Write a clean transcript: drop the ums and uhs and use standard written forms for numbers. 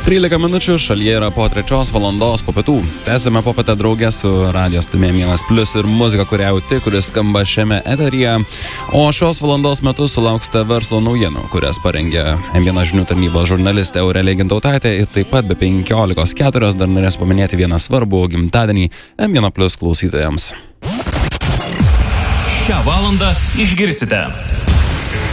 13 minučių šalyje yra po 3 valandos po pietų. Tęsime popietę draugę su Radio Stumė 1+ ir muzika, kurią jauti, kuris skamba šiame eteryje. O šios valandos metu sulauksite verslo naujienų, kurias parengė M1 žinių tarnybos žurnalistė Aurelija Gintautaitė ir taip pat be 15:04 dar norės paminėti vieną svarbų gimtadienį M1+ klausytojams. Šią valandą išgirsite.